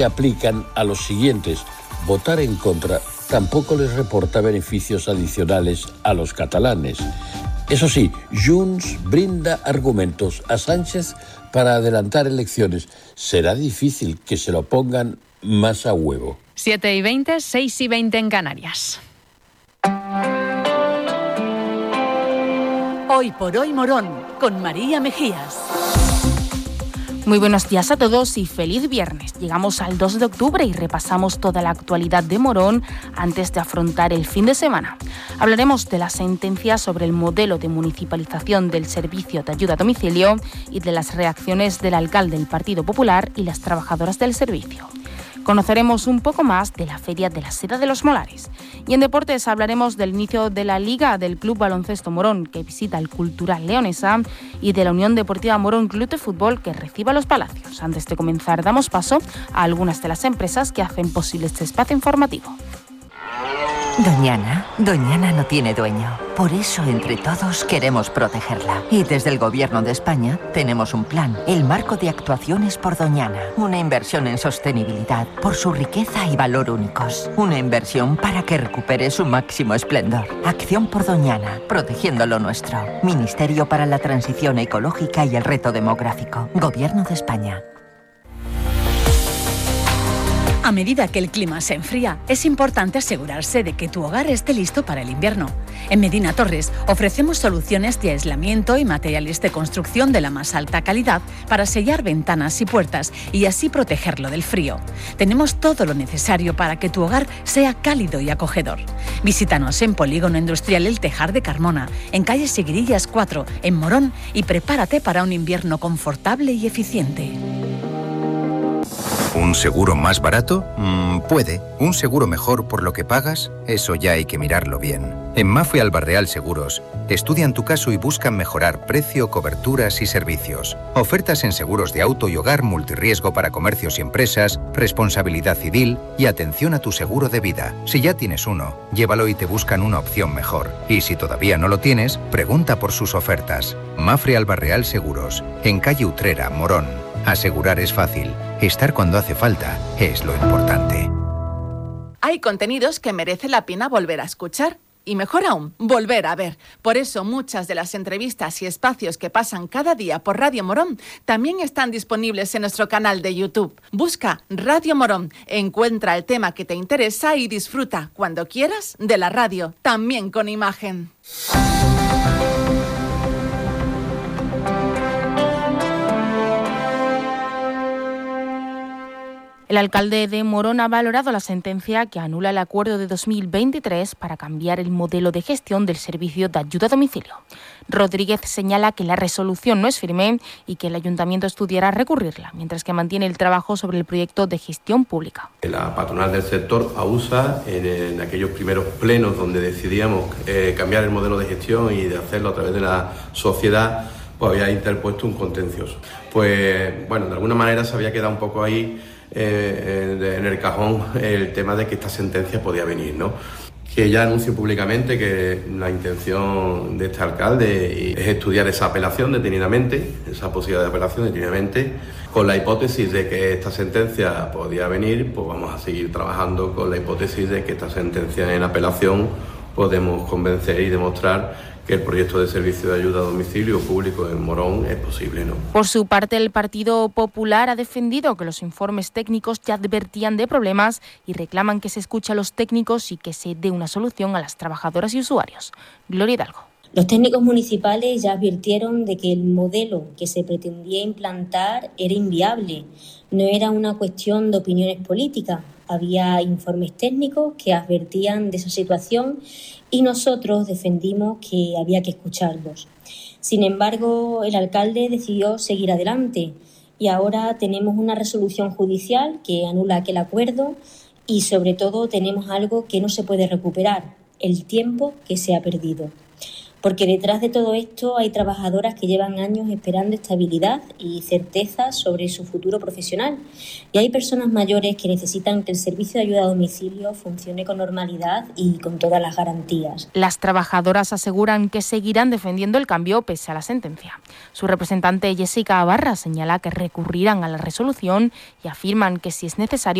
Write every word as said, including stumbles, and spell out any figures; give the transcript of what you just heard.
aplican a los siguientes. Votar en contra tampoco les reporta beneficios adicionales a los catalanes. Eso sí, Junts brinda argumentos a Sánchez para adelantar elecciones. Será difícil que se lo pongan más a huevo. siete y veinte, seis y veinte en Canarias. Hoy por hoy Morón, con María Mejías. Muy buenos días a todos y feliz viernes. Llegamos al dos de octubre y repasamos toda la actualidad de Morón antes de afrontar el fin de semana. Hablaremos de la sentencia sobre el modelo de municipalización del servicio de ayuda a domicilio y de las reacciones del alcalde del Partido Popular y las trabajadoras del servicio. Conoceremos un poco más de la Feria de la Seda de los Molares. Y en deportes hablaremos del inicio de la Liga del Club Baloncesto Morón, que visita el Cultural Leonesa, y de la Unión Deportiva Morón Club de Fútbol, que recibe a Los Palacios. Antes de comenzar, damos paso a algunas de las empresas que hacen posible este espacio informativo. Doñana, Doñana no tiene dueño. Por eso, entre todos, queremos protegerla. Y desde el Gobierno de España tenemos un plan, el Marco de Actuaciones por Doñana. Una inversión en sostenibilidad, por su riqueza y valor únicos. Una inversión para que recupere su máximo esplendor. Acción por Doñana, protegiendo lo nuestro. Ministerio para la Transición Ecológica y el Reto Demográfico. Gobierno de España. A medida que el clima se enfría, es importante asegurarse de que tu hogar esté listo para el invierno. En Medina Torres ofrecemos soluciones de aislamiento y materiales de construcción de la más alta calidad para sellar ventanas y puertas y así protegerlo del frío. Tenemos todo lo necesario para que tu hogar sea cálido y acogedor. Visítanos en Polígono Industrial El Tejar de Carmona, en calle Seguirillas cuatro, en Morón, y prepárate para un invierno confortable y eficiente. ¿Un seguro más barato? Mm, puede. ¿Un seguro mejor por lo que pagas? Eso ya hay que mirarlo bien. En Mafre Albarreal Seguros estudian tu caso y buscan mejorar precio, coberturas y servicios. Ofertas en seguros de auto y hogar, multirriesgo para comercios y empresas, responsabilidad civil y atención a tu seguro de vida. Si ya tienes uno, llévalo y te buscan una opción mejor. Y si todavía no lo tienes, pregunta por sus ofertas. Mafre Albarreal Seguros, en calle Utrera, Morón. Asegurar es fácil. Estar cuando hace falta es lo importante. Hay contenidos que merece la pena volver a escuchar y, mejor aún, volver a ver. Por eso, muchas de las entrevistas y espacios que pasan cada día por Radio Morón también están disponibles en nuestro canal de YouTube. Busca Radio Morón, encuentra el tema que te interesa y disfruta, cuando quieras, de la radio, también con imagen. El alcalde de Morón ha valorado la sentencia que anula el acuerdo de dos mil veintitrés para cambiar el modelo de gestión del servicio de ayuda a domicilio. Rodríguez señala que la resolución no es firme y que el ayuntamiento estudiará recurrirla, mientras que mantiene el trabajo sobre el proyecto de gestión pública. La patronal del sector, AUSA, en, en aquellos primeros plenos donde decidíamos eh, cambiar el modelo de gestión y de hacerlo a través de la sociedad, pues había interpuesto un contencioso. Pues bueno, de alguna manera se había quedado un poco ahí Eh, en el cajón el tema de que esta sentencia podía venir, ¿no? Que ya anuncio públicamente que la intención de este alcalde es estudiar esa apelación detenidamente, esa posibilidad de apelación detenidamente, con la hipótesis de que esta sentencia podía venir, pues vamos a seguir trabajando con la hipótesis de que esta sentencia en apelación podemos convencer y demostrar que el proyecto de servicio de ayuda a domicilio público en Morón es posible, ¿no? Por su parte, el Partido Popular ha defendido que los informes técnicos ya advertían de problemas y reclaman que se escuche a los técnicos y que se dé una solución a las trabajadoras y usuarios. Gloria Hidalgo. Los técnicos municipales ya advirtieron de que el modelo que se pretendía implantar era inviable. No era una cuestión de opiniones políticas. Había informes técnicos que advertían de esa situación y nosotros defendimos que había que escucharlos. Sin embargo, el alcalde decidió seguir adelante y ahora tenemos una resolución judicial que anula aquel acuerdo y, sobre todo, tenemos algo que no se puede recuperar, el tiempo que se ha perdido. porque detrás de todo esto hay trabajadoras que llevan años esperando estabilidad y certeza sobre su futuro profesional, y hay personas mayores que necesitan que el servicio de ayuda a domicilio funcione con normalidad y con todas las garantías. Las trabajadoras aseguran que seguirán defendiendo el cambio pese a la sentencia. Su representante Jessica Abarra señala que recurrirán a la resolución y afirman que si es necesario